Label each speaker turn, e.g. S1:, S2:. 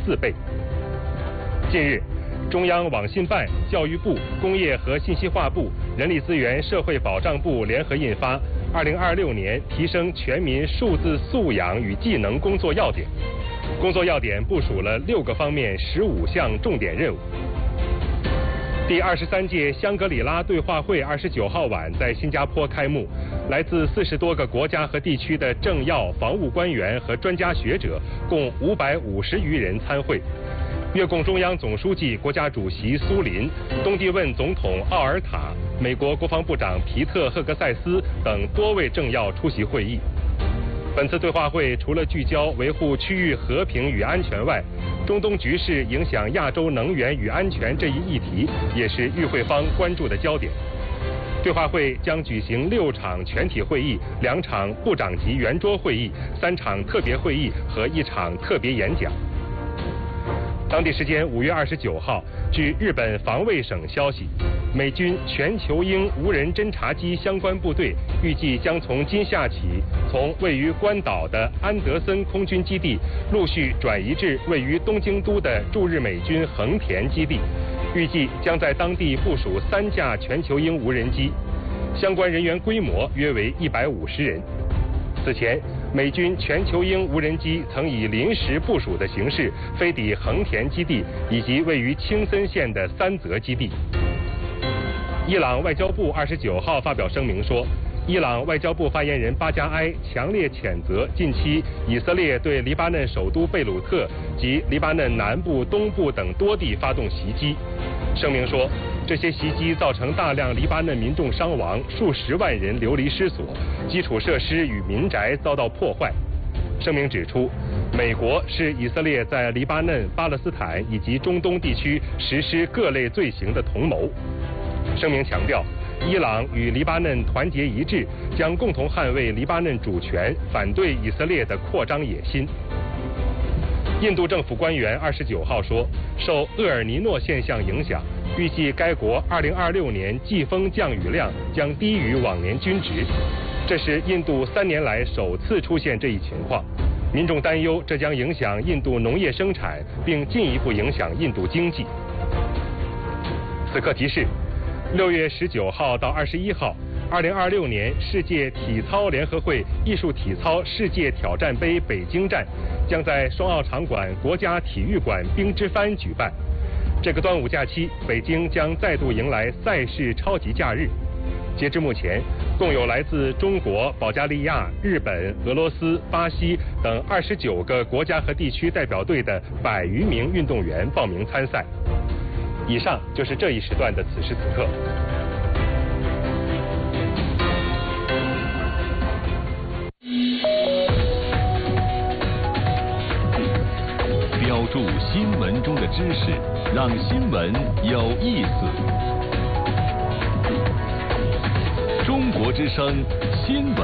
S1: 4倍。近日，中央网信办、教育部、工业和信息化部、人力资源社会保障部联合印发《2026年提升全民数字素养与技能工作要点》。工作要点部署了6个方面15项重点任务。第23届香格里拉对话会29号晚在新加坡开幕，来自40多个国家和地区的政要、防务官员和专家学者共550余人参会。越共中央总书记、国家主席苏林、东帝汶总统奥尔塔、美国国防部长皮特·赫格塞斯等多位政要出席会议。本次对话会除了聚焦维护区域和平与安全外，中东局势影响亚洲能源与安全这一议题也是与会方关注的焦点。对话会将举行6场全体会议、2场部长级圆桌会议、3场特别会议和1场特别演讲。当地时间5月29号，据日本防卫省消息，美军全球鹰无人侦察机相关部队预计将从今夏起，从位于关岛的安德森空军基地陆续转移至位于东京都的驻日美军横田基地，预计将在当地部署3架全球鹰无人机，相关人员规模约为150人。此前，美军全球鹰无人机曾以临时部署的形式飞抵横田基地以及位于青森县的三泽基地。伊朗外交部29号发表声明说，伊朗外交部发言人巴加埃强烈谴责近期以色列对黎巴嫩首都贝鲁特及黎巴嫩南部、东部等多地发动袭击。声明说，这些袭击造成大量黎巴嫩民众伤亡，数十万人流离失所，基础设施与民宅遭到破坏。声明指出，美国是以色列在黎巴嫩、巴勒斯坦以及中东地区实施各类罪行的同谋。声明强调，伊朗与黎巴嫩团结一致，将共同捍卫黎巴嫩主权，反对以色列的扩张野心。印度政府官员29号说，受厄尔尼诺现象影响，预计该国2026年季风降雨量将低于往年均值，这是印度3年来首次出现这一情况。民众担忧这将影响印度农业生产，并进一步影响印度经济。此刻提示，6月19号到21号，2026年世界体操联合会艺术体操世界挑战杯北京站将在双奥场馆国家体育馆冰之帆举办。这个端午假期，北京将再度迎来赛事超级假日。截至目前，共有来自中国、保加利亚、日本、俄罗斯、巴西等29个国家和地区代表队的100余名运动员报名参赛。以上就是这一时段的此时此刻。
S2: 标注新闻中的知识，让新闻有意思。中国之声新闻